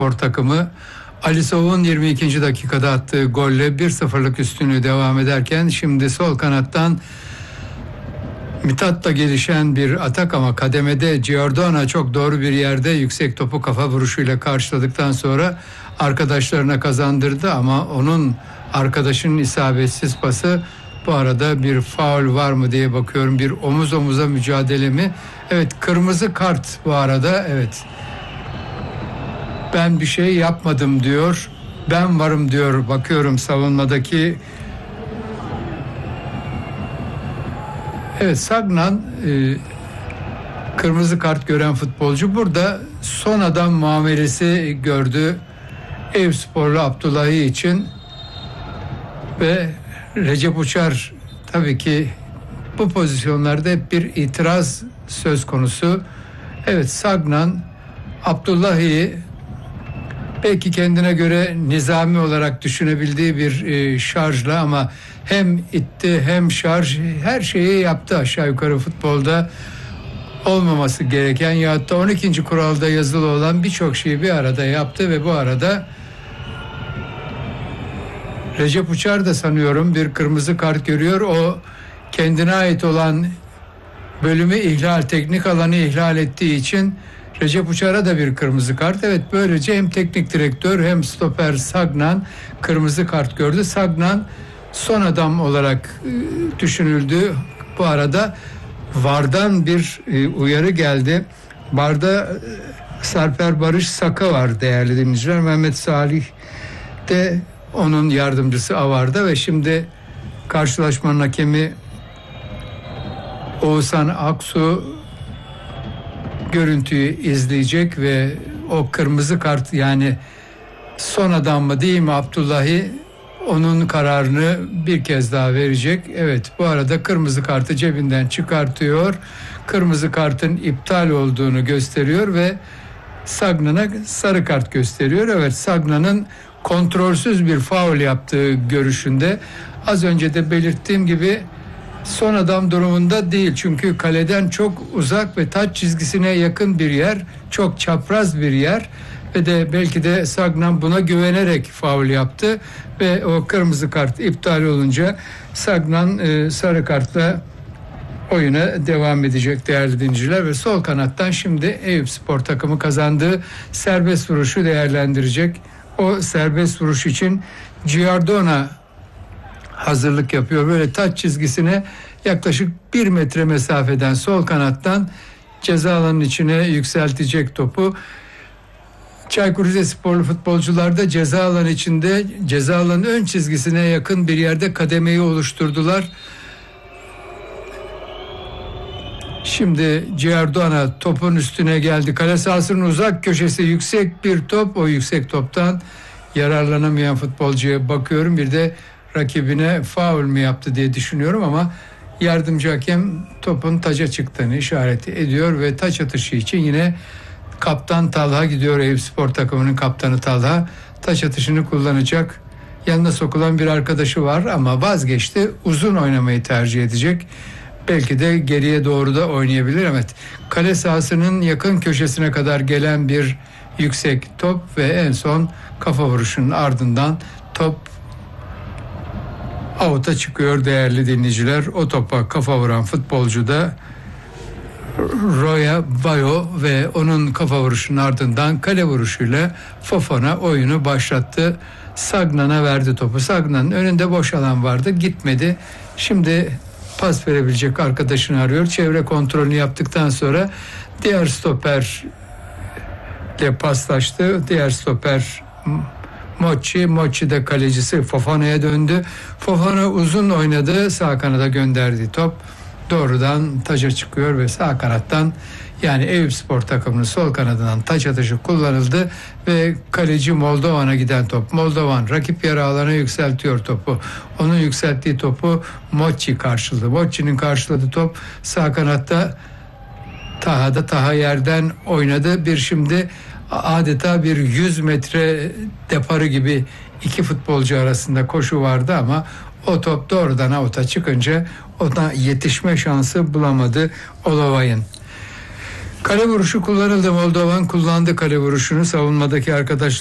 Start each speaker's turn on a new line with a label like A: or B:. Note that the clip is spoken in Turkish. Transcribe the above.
A: Spor takımı Alisov'un 22. dakikada attığı golle 1-0'lık üstünlüğü devam ederken şimdi sol kanattan Mithat'la gelişen bir atak ama kademede Giordano çok doğru bir yerde yüksek topu kafa vuruşuyla karşıladıktan sonra arkadaşlarına kazandırdı ama onun arkadaşının isabetsiz pası. Bu arada bir faul var mı diye bakıyorum, bir omuz omuza mücadele mi? Evet, kırmızı kart bu arada. Evet, ben bir şey yapmadım diyor, ben varım diyor. Bakıyorum savunmadaki. Evet, Sagnan kırmızı kart gören futbolcu. Burada son adam muamelesi gördü Eyüpsporlu Abdullahi için ve Recep Uçar tabii ki bu pozisyonlarda hep bir itiraz söz konusu. Evet, Sagnan Abdullahi'yi belki kendine göre nizami olarak düşünebildiği bir şarjla ama hem itti hem şarj, her şeyi yaptı aşağı yukarı futbolda olmaması gereken ya da 12. kuralda yazılı olan birçok şeyi bir arada yaptı ve bu arada Recep Uçar da sanıyorum bir kırmızı kart görüyor. O kendine ait olan bölümü ihlal, teknik alanı ihlal ettiği için Recep Uçar'a da bir kırmızı kart. Evet, böylece hem teknik direktör hem stoper Sagnan kırmızı kart gördü. Sagnan son adam olarak düşünüldü. Bu arada VAR'dan bir uyarı geldi. VAR'da Sarper Barış Saka var değerli dinleyiciler. Mehmet Salih de onun yardımcısı AVAR'da ve şimdi karşılaşmanın hakemi Oğuzhan Aksu görüntüyü izleyecek ve o kırmızı kart, yani son adam mı değil mi Abdullahi, onun kararını bir kez daha verecek. Evet, bu arada kırmızı kartı cebinden çıkartıyor. Kırmızı kartın iptal olduğunu gösteriyor ve Sagnan'a sarı kart gösteriyor. Evet, Sagnan'ın kontrolsüz bir faul yaptığı görüşünde. Az önce de belirttiğim gibi son adam durumunda değil. Çünkü kaleden çok uzak ve taç çizgisine yakın bir yer. Çok çapraz bir yer. Ve de belki de Sagnan buna güvenerek faul yaptı. Ve o kırmızı kart iptal olunca Sagnan sarı kartla oyuna devam edecek değerli dinleyiciler. Ve sol kanattan şimdi Eyüpspor takımı kazandığı serbest vuruşu değerlendirecek. O serbest vuruş için Giordano hazırlık yapıyor. Böyle taç çizgisine yaklaşık 1 metre mesafeden sol kanattan ceza alanının içine yükseltecek topu. Çaykur Rizesporlu futbolcular da ceza alanı içinde, ceza alanının ön çizgisine yakın bir yerde kademeyi oluşturdular. Şimdi Giordano topun üstüne geldi. Kale sahasının uzak köşesi, yüksek bir top. O yüksek toptan yararlanamayan futbolcuya bakıyorum. Bir de rakibine faul mü yaptı diye düşünüyorum ama yardımcı hakem topun taca çıktığını işaret ediyor ve taç atışı için yine kaptan Talha gidiyor. Eyüpspor takımının kaptanı Talha taç atışını kullanacak. Yanına sokulan bir arkadaşı var ama vazgeçti. Uzun oynamayı tercih edecek. Belki de geriye doğru da oynayabilir. Evet, kale sahasının yakın köşesine kadar gelen bir yüksek top ve en son kafa vuruşunun ardından top out'a çıkıyor değerli dinleyiciler. O topa kafa vuran futbolcu da Roya Bayo ve onun kafa vuruşunun ardından kale vuruşuyla Fofana oyunu başlattı. Sagnan'a verdi topu. Sagnan'ın önünde boş alan vardı, gitmedi. Şimdi pas verebilecek arkadaşını arıyor. Çevre kontrolünü yaptıktan sonra diğer stoperle paslaştı. Diğer stoper Mochi de kalecisi Fofana'ya döndü. Fofana uzun oynadı. Sağ kanada gönderdiği top doğrudan taca çıkıyor ve sağ kanattan, yani Eyüpspor takımının sol kanadından taç atışı kullanıldı ve kaleci Moldovan'a giden top. Moldovan rakip yarı alana yükseltiyor topu. Onun yükselttiği topu Mochi karşıladı. Mochi'nin karşıladığı top sağ kanatta Taha yerden oynadı. Bir şimdi adeta bir 100 metre deparı gibi iki futbolcu arasında koşu vardı ama o top doğrudan out'a çıkınca ona yetişme şansı bulamadı Olovay'ın. Kale vuruşu kullanıldı. Moldovan kullandı kale vuruşunu savunmadaki arkadaşlar.